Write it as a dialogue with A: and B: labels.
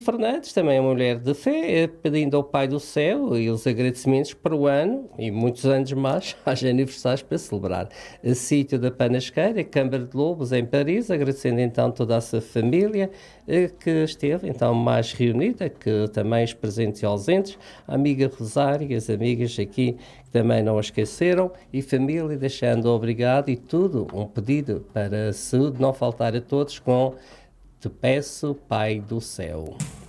A: Fernandes, também é uma mulher de fé, pedindo ao Pai do Céu e os agradecimentos para o ano e muitos anos mais, haja aniversários para celebrar. A sítio da Panasqueira, Câmara de Lobos, em Paris, agradecendo então toda a sua família que esteve então mais reunida, que também os presentes e ausentes, a amiga Rosário e as amigas aqui que também não a esqueceram, e família, deixando obrigado e tudo, um pedido para a saúde não faltar a todos com Te peço, Pai do Céu.